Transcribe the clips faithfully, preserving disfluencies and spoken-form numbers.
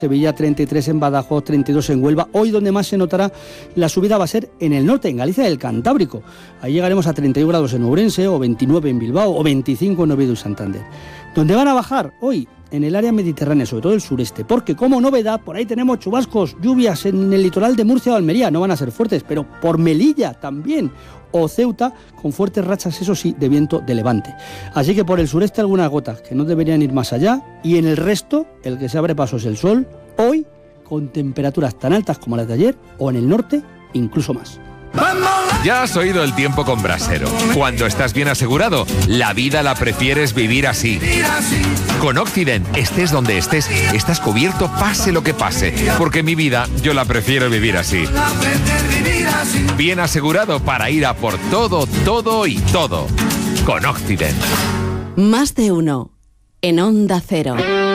Sevilla, treinta y tres en Badajoz, treinta y dos en Huelva. Hoy donde más se notará la subida va a ser en el norte, en Galicia del Cantábrico. Ahí llegaremos a treinta y uno grados en Ourense, o veintinueve en Bilbao, o veinticinco en Oviedo y Santander. Donde van a bajar hoy, en el área mediterránea, sobre todo el sureste, porque como novedad, por ahí tenemos chubascos, lluvias en el litoral de Murcia o Almería. No van a ser fuertes, pero por Melilla también, o Ceuta, con fuertes rachas, eso sí, de viento de levante. Así que por el sureste algunas gotas, que no deberían ir más allá, y en el resto, el que se abre paso es el sol, hoy con temperaturas tan altas como las de ayer, o en el norte, incluso más. Ya has oído el tiempo con Brasero. Cuando estás bien asegurado, la vida la prefieres vivir así. Con Occident, estés donde estés, estás cubierto pase lo que pase, porque mi vida yo la prefiero vivir así. Bien asegurado para ir a por todo, todo y todo. Con Occident. Más de uno en Onda Cero.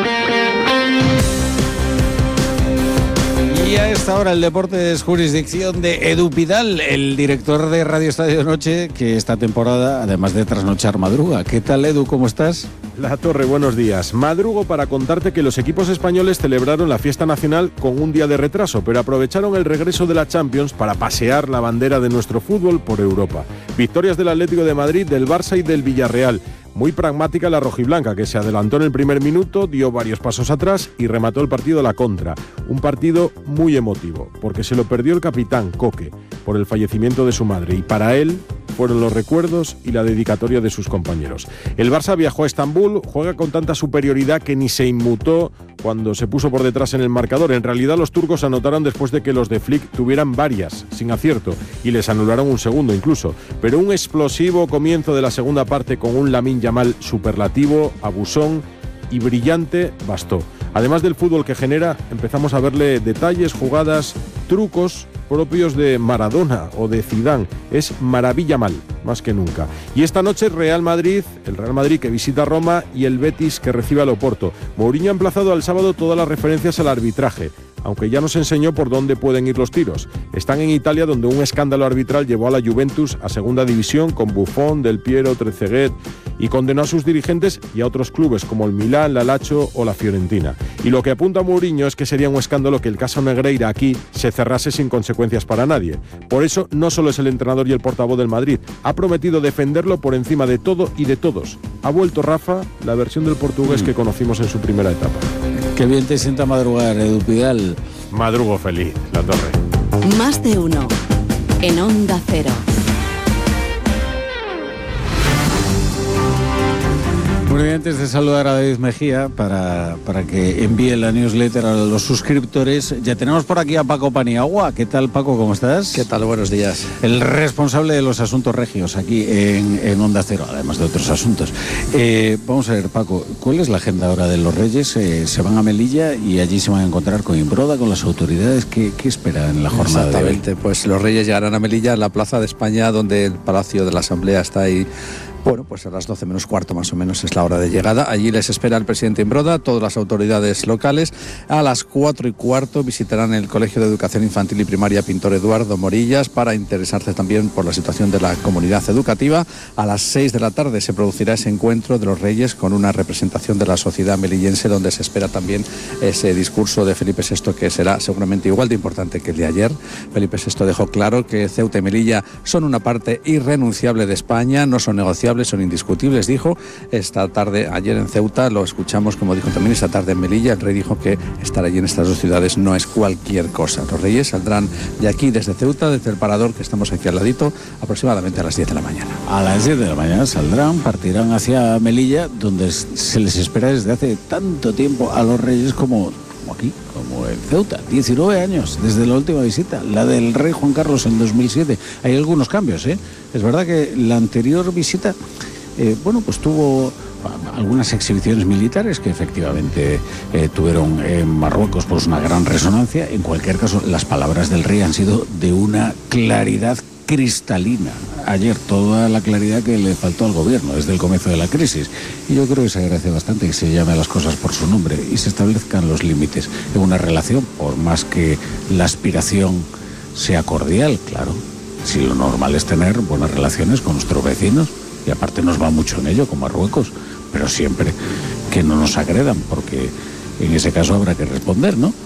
Y a esta hora el deporte es jurisdicción de Edu Pidal, el director de Radio Estadio Noche, que esta temporada, además de trasnochar, madruga. ¿Qué tal, Edu? ¿Cómo estás? La Torre, buenos días. Madrugo para contarte que los equipos españoles celebraron la fiesta nacional con un día de retraso, pero aprovecharon el regreso de la Champions para pasear la bandera de nuestro fútbol por Europa. Victorias del Atlético de Madrid, del Barça y del Villarreal. Muy pragmática la rojiblanca, que se adelantó en el primer minuto, dio varios pasos atrás y remató el partido a la contra. Un partido muy emotivo, porque se lo perdió el capitán, Coque, por el fallecimiento de su madre, y para él fueron los recuerdos y la dedicatoria de sus compañeros. El Barça viajó a Estambul, juega con tanta superioridad que ni se inmutó cuando se puso por detrás en el marcador. En realidad los turcos anotaron después de que los de Flick tuvieran varias, sin acierto, y les anularon un segundo incluso. Pero un explosivo comienzo de la segunda parte con un Lamine Yamal superlativo, abusón y brillante bastó. Además del fútbol que genera, empezamos a verle detalles, jugadas, trucos propios de Maradona o de Zidane. Es maravilla mal, más que nunca. Y esta noche Real Madrid, el Real Madrid que visita Roma y el Betis que recibe al Oporto. Mourinho ha emplazado al sábado todas las referencias al arbitraje, aunque ya nos enseñó por dónde pueden ir los tiros. Están en Italia, donde un escándalo arbitral llevó a la Juventus a segunda división con Buffon, Del Piero, Trezeguet, y condenó a sus dirigentes y a otros clubes como el Milán, la Lazio o la Fiorentina. Y lo que apunta Mourinho es que sería un escándalo que el caso Negreira aquí se cerrase sin consecuencias para nadie. Por eso no solo es el entrenador y el portavoz del Madrid, ha prometido defenderlo por encima de todo y de todos. Ha vuelto Rafa, la versión del portugués que conocimos en su primera etapa. Qué bien te sienta madrugar, Edu Pidal. Madrugo feliz, la Torre. Más de uno en Onda Cero. Bueno, y antes de saludar a David Mejía para, para que envíe la newsletter a los suscriptores, ya tenemos por aquí a Paco Paniagua. ¿Qué tal, Paco? ¿Cómo estás? ¿Qué tal? Buenos días. El responsable de los asuntos regios aquí en, en Onda Cero, además de otros asuntos. Eh, vamos a ver, Paco, ¿cuál es la agenda ahora de los Reyes? Eh, se van a Melilla y allí se van a encontrar con Imbroda, con las autoridades. ¿Qué, qué espera en la jornada de hoy? Exactamente, pues los Reyes llegarán a Melilla, en la Plaza de España, donde el Palacio de la Asamblea está ahí. Bueno, pues a las doce menos cuarto más o menos es la hora de llegada. Allí les espera el presidente Imbroda, todas las autoridades locales. A las cuatro y cuarto visitarán el Colegio de Educación Infantil y Primaria Pintor Eduardo Morillas para interesarse también por la situación de la comunidad educativa. A las seis de la tarde se producirá ese encuentro de los Reyes con una representación de la sociedad melillense, donde se espera también ese discurso de Felipe sexto, que será seguramente igual de importante que el de ayer. Felipe sexto dejó claro que Ceuta y Melilla son una parte irrenunciable de España, no son negociables, son indiscutibles, dijo. Esta tarde, ayer en Ceuta, lo escuchamos, como dijo también esta tarde en Melilla, el rey dijo que estar allí en estas dos ciudades no es cualquier cosa. Los Reyes saldrán de aquí, desde Ceuta, desde el parador que estamos aquí al ladito, aproximadamente a las diez de la mañana. A las diez de la mañana saldrán, partirán hacia Melilla, donde se les espera desde hace tanto tiempo a los Reyes como... como aquí, como en Ceuta, diecinueve años desde la última visita, la del rey Juan Carlos en dos mil siete. Hay algunos cambios, ¿eh? Es verdad que la anterior visita, eh, bueno, pues tuvo algunas exhibiciones militares que efectivamente eh, tuvieron en Marruecos pues una gran resonancia. En cualquier caso, las palabras del rey han sido de una claridad cristalina. Ayer toda la claridad que le faltó al gobierno desde el comienzo de la crisis, y yo creo que se agradece bastante que se llame a las cosas por su nombre y se establezcan los límites en una relación, por más que la aspiración sea cordial. Claro, si lo normal es tener buenas relaciones con nuestros vecinos, y aparte nos va mucho en ello con Marruecos, pero siempre que no nos agredan, porque En ese caso habrá que responder, ¿no?